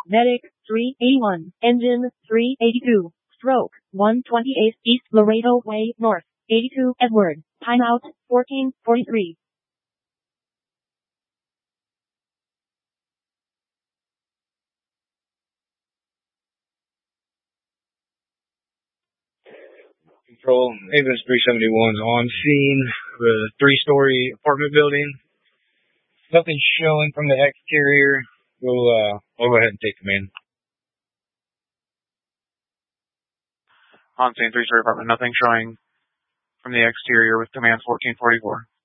Medic 381, Engine 382, Stroke 128 East Laredo Way North, 82 Edward, Timeout 1443. Control, Avens 371's on scene with a 3-story apartment building. Nothing showing from the exterior. We'll go ahead and take command. On scene, 3-story apartment, nothing showing from the exterior with command 1444.